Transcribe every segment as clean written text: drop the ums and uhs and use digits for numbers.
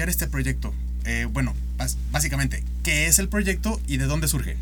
desarrollar este proyecto, básicamente, ¿qué es el proyecto y de dónde surge?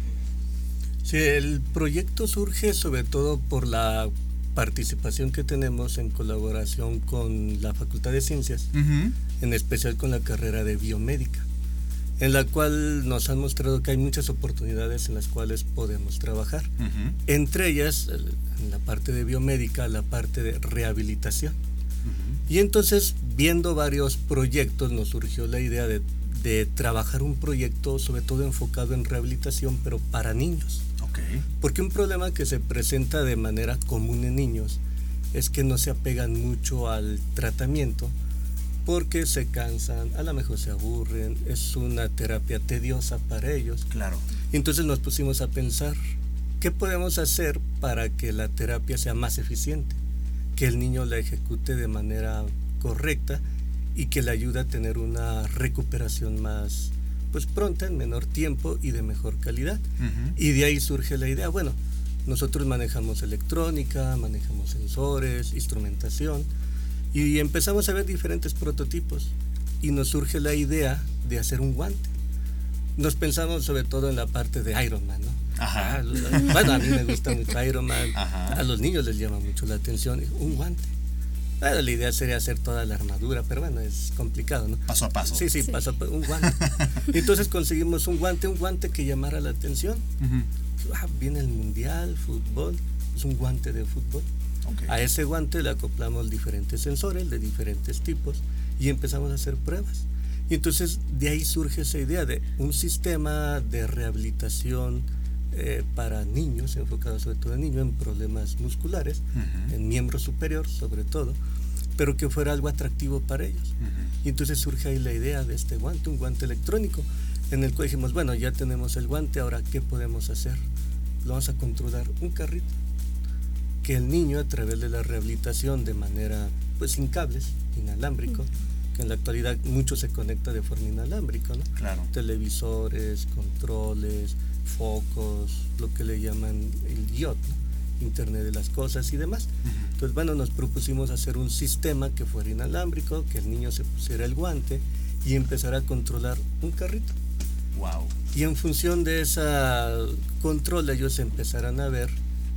Sí, el proyecto surge sobre todo por la participación que tenemos en colaboración con la Facultad de Ciencias, Uh-huh. en especial con la carrera de biomédica, en la cual nos han mostrado que hay muchas oportunidades en las cuales podemos trabajar. Uh-huh. Entre ellas, en la parte de biomédica, la parte de rehabilitación. Uh-huh. Y entonces, viendo varios proyectos, nos surgió la idea de trabajar un proyecto sobre todo enfocado en rehabilitación, pero para niños. Okay. Porque un problema que se presenta de manera común en niños es que no se apegan mucho al tratamiento porque se cansan, a lo mejor se aburren, es una terapia tediosa para ellos. Claro. Entonces nos pusimos a pensar, ¿qué podemos hacer para que la terapia sea más eficiente? Que el niño la ejecute de manera correcta y que le ayude a tener una recuperación más pronta, en menor tiempo y de mejor calidad. Uh-huh. Y de ahí surge la idea, bueno, nosotros manejamos electrónica, manejamos sensores, instrumentación, y empezamos a ver diferentes prototipos y nos surge la idea de hacer un guante. Nos pensamos sobre todo en la parte de Iron Man, ¿no? Ajá. Bueno, a mí me gusta mucho Iron Man. Ajá. A los niños les llama mucho la atención un guante. Bueno, la idea sería hacer toda la armadura, pero bueno, es complicado, ¿no? Paso a paso. Sí, paso a paso, un guante. Entonces conseguimos un guante que llamara la atención. Uh-huh. Viene el mundial, fútbol, es un guante de fútbol. Okay. A ese guante le acoplamos diferentes sensores de diferentes tipos y empezamos a hacer pruebas. Y entonces de ahí surge esa idea de un sistema de rehabilitación para niños, enfocado sobre todo en niños en problemas musculares, uh-huh. en miembro superior sobre todo, pero que fuera algo atractivo para ellos. Uh-huh. Y entonces surge ahí la idea de este guante, un guante electrónico, en el cual dijimos, bueno, ya tenemos el guante, ahora ¿qué podemos hacer? Lo vamos a controlar un carrito, que el niño a través de la rehabilitación de manera, sin cables, inalámbrico, que en la actualidad mucho se conecta de forma inalámbrica, ¿no? Claro. Televisores, controles, focos, lo que le llaman el IoT, ¿no? Internet de las cosas y demás. Uh-huh. Entonces, bueno, nos propusimos hacer un sistema que fuera inalámbrico, que el niño se pusiera el guante y empezara a controlar un carrito. Wow. Y en función de ese control ellos empezarán a ver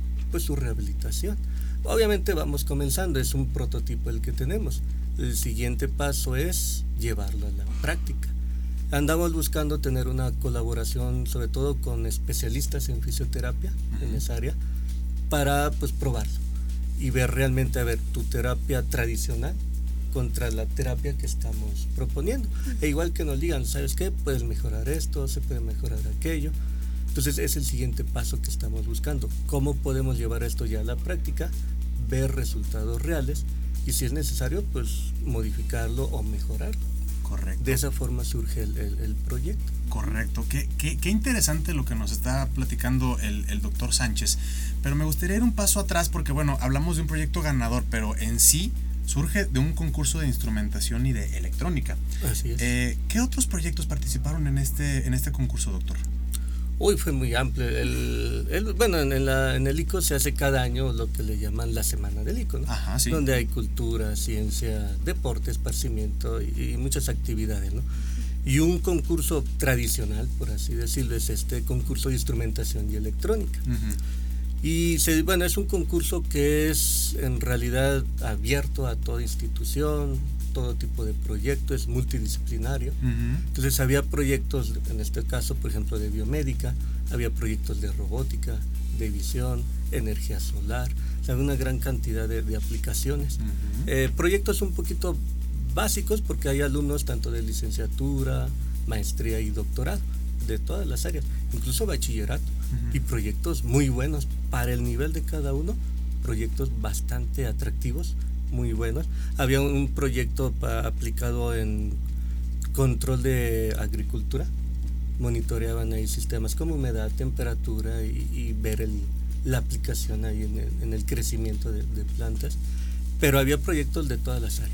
su rehabilitación. Obviamente vamos comenzando, es un prototipo el que tenemos. El siguiente paso es llevarlo a la práctica. Andamos buscando tener una colaboración sobre todo con especialistas en fisioterapia, uh-huh. en esa área, para probarlo y ver realmente, a ver, tu terapia tradicional contra la terapia que estamos proponiendo. E igual que nos digan, ¿sabes qué? Puedes mejorar esto, se puede mejorar aquello. Entonces es el siguiente paso que estamos buscando. ¿Cómo podemos llevar esto ya a la práctica? Ver resultados reales y si es necesario, modificarlo o mejorarlo. Correcto. De esa forma surge el proyecto. Correcto. Qué interesante lo que nos está platicando el doctor Sánchez. Pero me gustaría ir un paso atrás porque, bueno, hablamos de un proyecto ganador, pero en sí surge de un concurso de instrumentación y de electrónica. Así es. ¿Qué otros proyectos participaron en este concurso, doctor? Uy, fue muy amplio. Bueno, en el ICO se hace cada año lo que le llaman la Semana del ICO, ¿no? Ajá, sí. Donde hay cultura, ciencia, deporte, esparcimiento y muchas actividades, ¿no? Y un concurso tradicional, por así decirlo, es este concurso de instrumentación y electrónica. Uh-huh. Y es un concurso que es en realidad abierto a toda institución, todo tipo de proyectos, es multidisciplinario. Uh-huh. Entonces había proyectos, en este caso, por ejemplo, de biomédica, había proyectos de robótica, de visión, energía solar, o sea, una gran cantidad de aplicaciones. Uh-huh. Proyectos un poquito básicos porque hay alumnos tanto de licenciatura, maestría y doctorado, de todas las áreas, incluso bachillerato, uh-huh. y proyectos muy buenos para el nivel de cada uno, proyectos bastante atractivos, muy buenos. Había un proyecto aplicado en control de agricultura, monitoreaban ahí sistemas como humedad, temperatura y ver la aplicación ahí en el crecimiento de plantas, pero había proyectos de todas las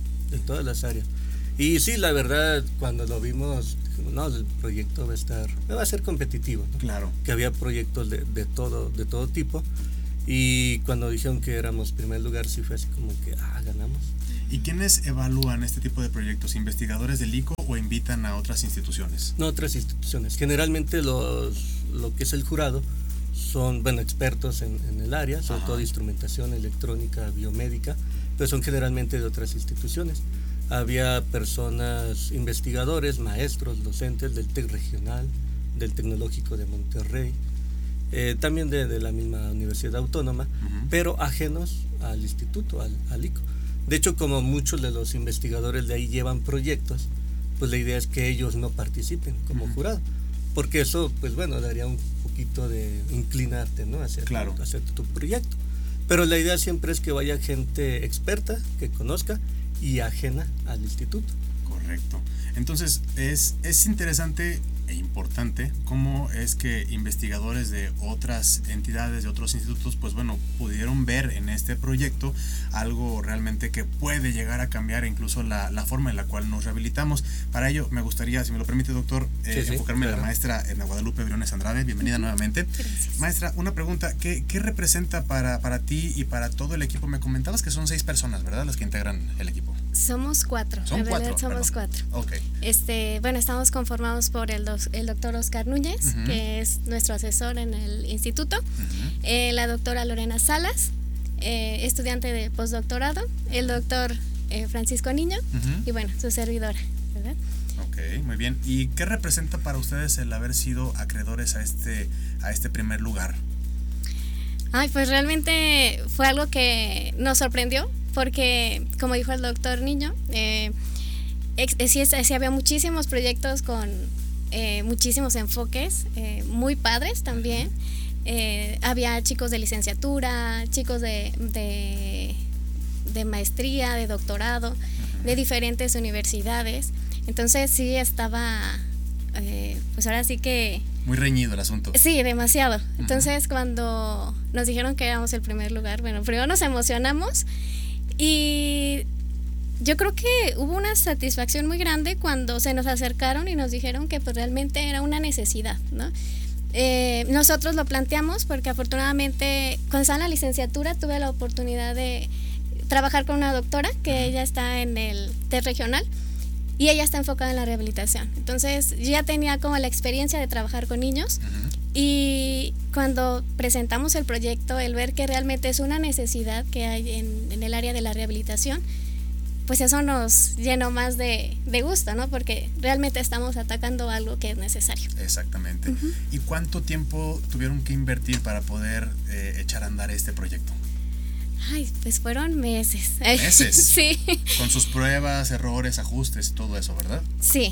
áreas. Y sí, la verdad, cuando lo vimos, no, el proyecto va a ser competitivo, ¿no? Claro. Que había proyectos de todo tipo. Y cuando dijeron que éramos primer lugar, sí fue así como que, ganamos. ¿Y quiénes evalúan este tipo de proyectos? ¿Investigadores del ICO o invitan a otras instituciones? No, otras instituciones. Generalmente lo que es el jurado son, bueno, expertos en el área, sobre todo de instrumentación electrónica, biomédica, pero son generalmente de otras instituciones. Había personas, investigadores, maestros, docentes del TEC regional, del Tecnológico de Monterrey, también de la misma Universidad Autónoma, pero ajenos al instituto, al ICO. De hecho, como muchos de los investigadores de ahí llevan proyectos, pues la idea es que ellos no participen como jurado, porque eso, pues bueno, daría un poquito de inclinarte, ¿no? Hacer tu proyecto. Pero la idea siempre es que vaya gente experta, que conozca y ajena al instituto. Correcto. Entonces, es interesante e importante cómo es que investigadores de otras entidades, de otros institutos, pues bueno, pudieron ver en este proyecto algo realmente que puede llegar a cambiar incluso la forma en la cual nos rehabilitamos. Para ello, me gustaría, si me lo permite, doctor, enfocarme en la maestra Edna Guadalupe Briones Andrade. Bienvenida nuevamente. Gracias. Maestra, una pregunta, ¿qué representa para ti y para todo el equipo? Me comentabas que son 6 personas, ¿verdad?, las que integran el equipo. Somos 4. En realidad somos 4. Okay. Bueno, estamos conformados por el doctor Oscar Núñez, que es nuestro asesor en el instituto, la doctora Lorena Salas, estudiante de postdoctorado, el doctor Francisco Niño y bueno, su servidora, ¿verdad? Ok, muy bien. ¿Y qué representa para ustedes el haber sido acreedores a este primer lugar? Ay, pues realmente fue algo que nos sorprendió, porque como dijo el doctor Niño, sí había muchísimos proyectos con muchísimos enfoques, muy padres también. Había chicos de licenciatura, chicos de maestría, de doctorado, de diferentes universidades. Entonces sí estaba, pues ahora sí que... Muy reñido el asunto. Sí, demasiado. Entonces cuando nos dijeron que éramos el primer lugar, bueno, primero nos emocionamos y yo creo que hubo una satisfacción muy grande cuando se nos acercaron y nos dijeron que pues realmente era una necesidad, ¿no? Nosotros lo planteamos porque afortunadamente cuando estaba en la licenciatura tuve la oportunidad de trabajar con una doctora que ella está en el TEC regional y ella está enfocada en la rehabilitación. Entonces yo ya tenía como la experiencia de trabajar con niños y cuando presentamos el proyecto, el ver que realmente es una necesidad que hay en el área de la rehabilitación, pues eso nos llenó más de gusto, ¿no? Porque realmente estamos atacando algo que es necesario. Exactamente. ¿Y cuánto tiempo tuvieron que invertir para poder echar a andar este proyecto? Ay, pues fueron meses. ¿Meses? Sí. Con sus pruebas, errores, ajustes, todo eso, ¿verdad? Sí.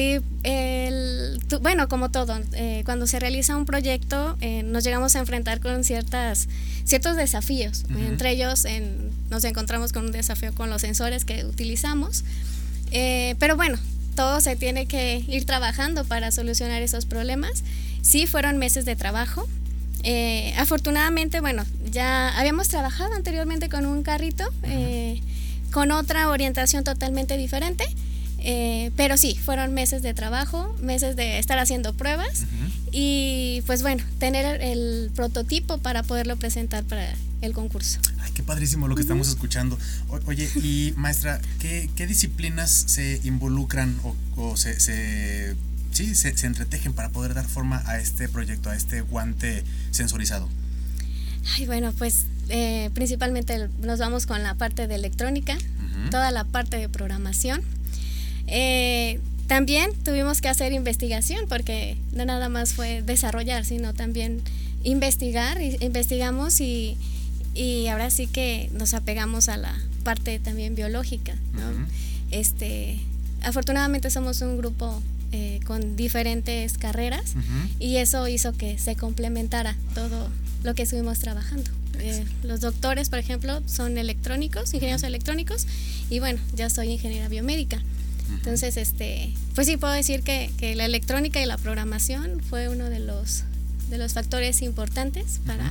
Bueno, como todo, cuando se realiza un proyecto nos llegamos a enfrentar con ciertos desafíos. Entre ellos nos encontramos con un desafío con los sensores que utilizamos. Pero bueno, todo se tiene que ir trabajando para solucionar esos problemas. Sí, fueron meses de trabajo. Afortunadamente, bueno, ya habíamos trabajado anteriormente con un carrito, con otra orientación totalmente diferente, pero sí, fueron meses de trabajo, meses de estar haciendo pruebas y pues bueno, tener el prototipo para poderlo presentar para el concurso. Ay, qué padrísimo lo que estamos escuchando. Oye, y maestra, ¿qué disciplinas se involucran o se entretejen para poder dar forma a este proyecto, a este guante sensorizado? Ay, bueno, pues principalmente nos vamos con la parte de electrónica, toda la parte de programación. También tuvimos que hacer investigación porque no nada más fue desarrollar, sino también investigamos y ahora sí que nos apegamos a la parte también biológica, ¿no? Afortunadamente somos un grupo con diferentes carreras y eso hizo que se complementara todo lo que estuvimos trabajando. Los doctores, por ejemplo, son ingenieros electrónicos y bueno, yo soy ingeniera biomédica. Entonces, pues sí puedo decir que la electrónica y la programación fue uno de los factores importantes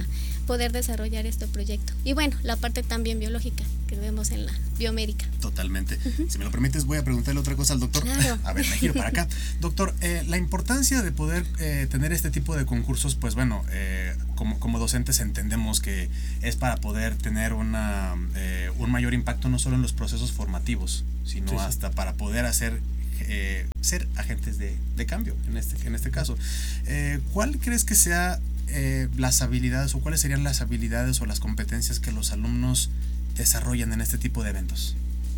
poder desarrollar este proyecto. Y bueno, la parte también biológica que vemos en la biomédica. Totalmente. Si me lo permites, voy a preguntarle otra cosa al doctor. Claro. A ver, me giro para acá. Doctor, la importancia de poder tener este tipo de concursos, pues bueno, como docentes entendemos que es para poder tener un mayor impacto no solo en los procesos formativos, sino hasta para poder hacer ser agentes de cambio en este caso. ¿Cuál crees que sea las habilidades o cuáles serían las habilidades o las competencias que los alumnos desarrollan en este tipo de eventos?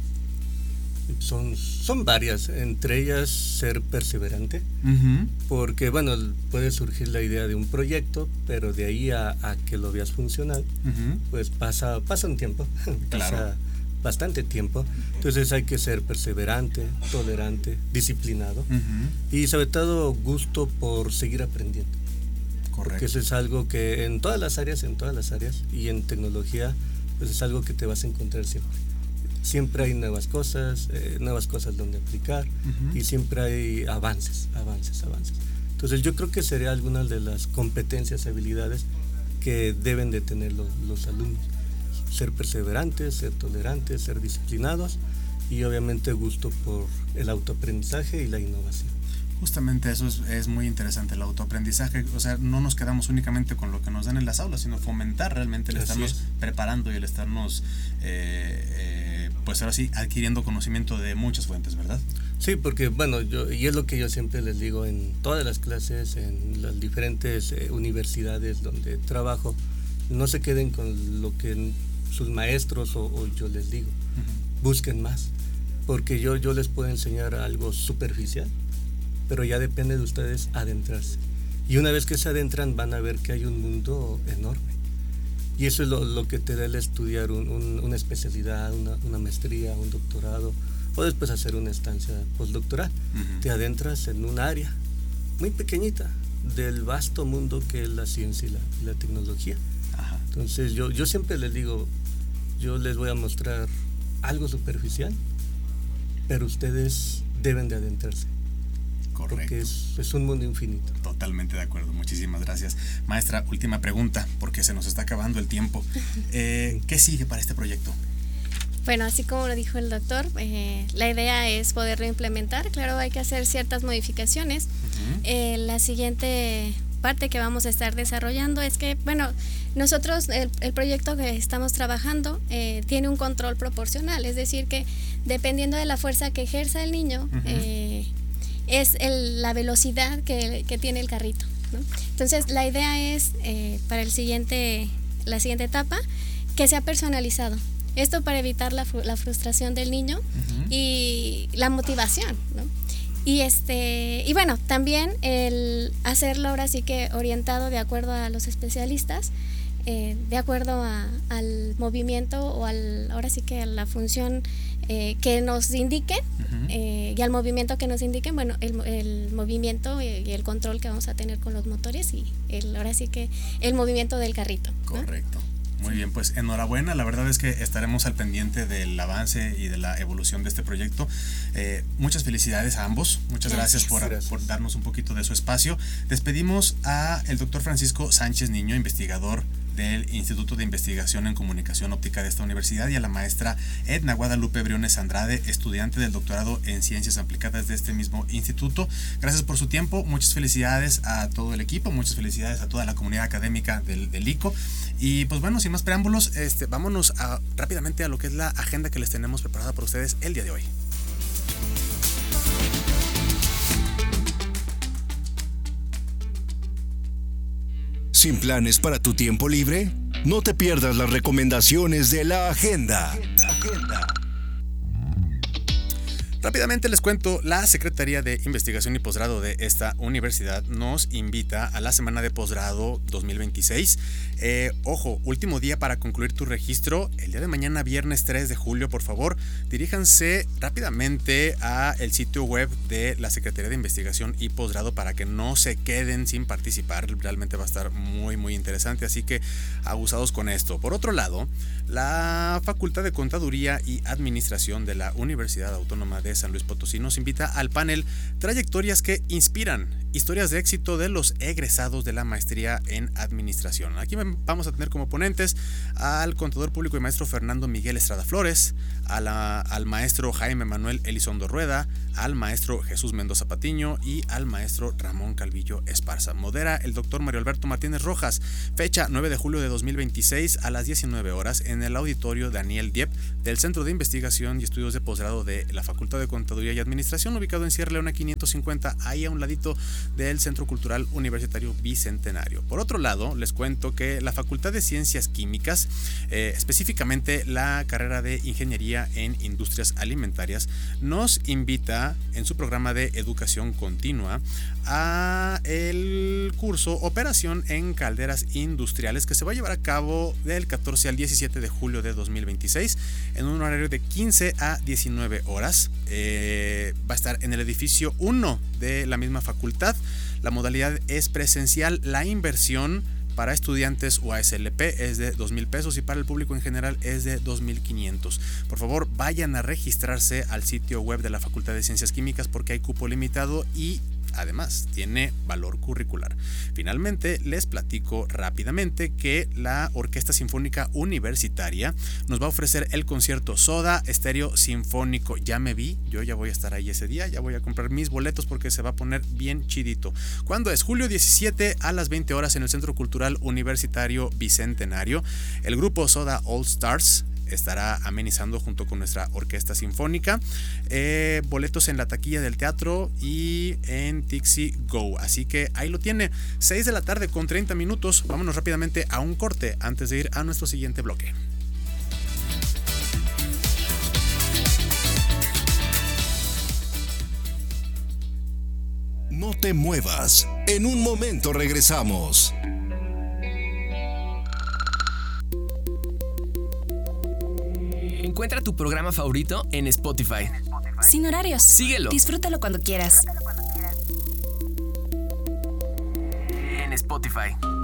Son varias, entre ellas ser perseverante, porque bueno, puede surgir la idea de un proyecto, pero de ahí a que lo veas funcional, pues pasa un tiempo, pasa bastante tiempo. Entonces hay que ser perseverante, tolerante, disciplinado y sobre todo gusto por seguir aprendiendo. Correcto. Porque eso es algo que en todas las áreas y en tecnología, pues es algo que te vas a encontrar siempre. Siempre hay nuevas cosas donde aplicar y siempre hay avances. Entonces yo creo que sería alguna de las competencias, habilidades que deben de tener los alumnos. Ser perseverantes, ser tolerantes, ser disciplinados y obviamente gusto por el autoaprendizaje y la innovación. Justamente eso es muy interesante, el autoaprendizaje. O sea, no nos quedamos únicamente con lo que nos dan en las aulas, sino fomentar realmente el estarnos preparando y el estarnos, pues ahora sí, adquiriendo conocimiento de muchas fuentes, ¿verdad? Sí, porque bueno, y es lo que yo siempre les digo en todas las clases, en las diferentes universidades donde trabajo, no se queden con lo que sus maestros o yo les digo, busquen más, porque yo les puedo enseñar algo superficial, pero ya depende de ustedes adentrarse. Y una vez que se adentran van a ver que hay un mundo enorme. Y eso es lo que te da el estudiar una especialidad, una maestría, un doctorado, o después hacer una estancia postdoctoral. Te adentras en un área muy pequeñita del vasto mundo que es la ciencia y la tecnología. Entonces yo siempre les digo, yo les voy a mostrar algo superficial, pero ustedes deben de adentrarse. Correcto. Porque es un mundo infinito. Totalmente de acuerdo, muchísimas gracias. Maestra, última pregunta, porque se nos está acabando el tiempo. ¿Qué sigue para este proyecto? Bueno, así como lo dijo el doctor, la idea es poderlo implementar. Claro, hay que hacer ciertas modificaciones. La siguiente parte que vamos a estar desarrollando es que, bueno, nosotros el proyecto que estamos trabajando tiene un control proporcional, es decir que dependiendo de la fuerza que ejerza el niño, es la velocidad que tiene el carrito, ¿no? Entonces la idea es para la siguiente etapa que sea personalizado. Esto para evitar la frustración del niño y la motivación, ¿no? Y bueno, también el hacerlo ahora sí que orientado de acuerdo a los especialistas, de acuerdo al movimiento o ahora sí que a la función que nos indiquen y al movimiento que nos indiquen, bueno, el movimiento y el control que vamos a tener con los motores y ahora sí que el movimiento del carrito, ¿no? Correcto. Muy bien, pues enhorabuena, la verdad es que estaremos al pendiente del avance y de la evolución de este proyecto. Muchas felicidades a ambos, muchas gracias por darnos un poquito de su espacio. Despedimos a el doctor Francisco Sánchez Niño, investigador del Instituto de Investigación en Comunicación Óptica de esta universidad, y a la maestra Edna Guadalupe Briones Andrade, estudiante del doctorado en Ciencias Aplicadas de este mismo instituto. Gracias por su tiempo, muchas felicidades a todo el equipo, muchas felicidades a toda la comunidad académica del ICO. Y pues bueno, sin más preámbulos, vámonos rápidamente a lo que es la agenda que les tenemos preparada para ustedes el día de hoy. ¿Sin planes para tu tiempo libre? No te pierdas las recomendaciones de la agenda. Rápidamente les cuento, la Secretaría de Investigación y Posgrado de esta universidad nos invita a la Semana de Posgrado 2026. Ojo, último día para concluir tu registro, el día de mañana, viernes 3 de julio, por favor, diríjanse rápidamente a el sitio web de la Secretaría de Investigación y Posgrado para que no se queden sin participar. Realmente va a estar muy, muy interesante, así que abusados con esto. Por otro lado, la Facultad de Contaduría y Administración de la Universidad Autónoma de San Luis Potosí nos invita al panel Trayectorias que Inspiran, historias de éxito de los egresados de la maestría en administración. Aquí vamos a tener como ponentes al contador público y maestro Fernando Miguel Estrada Flores, al maestro Jaime Manuel Elizondo Rueda, al maestro Jesús Mendoza Patiño y al maestro Ramón Calvillo Esparza. Modera el doctor Mario Alberto Martínez Rojas. Fecha 9 de julio de 2026 a las 19 horas en el auditorio Daniel Diep del Centro de Investigación y Estudios de Posgrado de la Facultad de Contaduría y Administración, ubicado en Sierra Leona 550, ahí a un ladito del Centro Cultural Universitario Bicentenario. Por otro lado, les cuento que la Facultad de Ciencias Químicas, específicamente la carrera de Ingeniería en Industrias Alimentarias, nos invita en su programa de educación continua a el curso Operación en Calderas Industriales, que se va a llevar a cabo del 14 al 17 de julio de 2026 en un horario de 15 a 19 horas. Va a estar en el edificio 1 de la misma facultad. La modalidad es presencial. La inversión para estudiantes UASLP es de 2,000 pesos y para el público en general es de 2,500. Por favor, vayan a registrarse al sitio web de la Facultad de Ciencias Químicas porque hay cupo limitado y además tiene valor curricular. Finalmente, les platico rápidamente que la Orquesta Sinfónica Universitaria nos va a ofrecer el concierto Soda Stereo Sinfónico. Ya me vi, yo ya voy a estar ahí ese día, ya voy a comprar mis boletos porque se va a poner bien chidito. ¿Cuándo es? Julio 17 a las 20 horas en el Centro Cultural Universitario Bicentenario. El grupo Soda All Stars estará amenizando junto con nuestra orquesta sinfónica. Boletos en la taquilla del teatro y en Tixi Go. Así que ahí lo tiene. 6 de la tarde con 30 minutos. Vámonos rápidamente a un corte antes de ir a nuestro siguiente bloque. No te muevas. En un momento regresamos. Encuentra tu programa favorito en Spotify. Sin horarios. Síguelo. Disfrútalo cuando quieras. En Spotify.